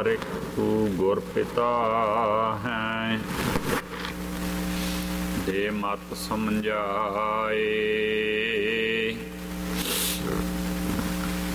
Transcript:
ਹਰ ਇੱਕ ਗੁਰ ਪਿਤਾ ਹੈ। ਦੇ ਮਤ ਸਮਝਾਏ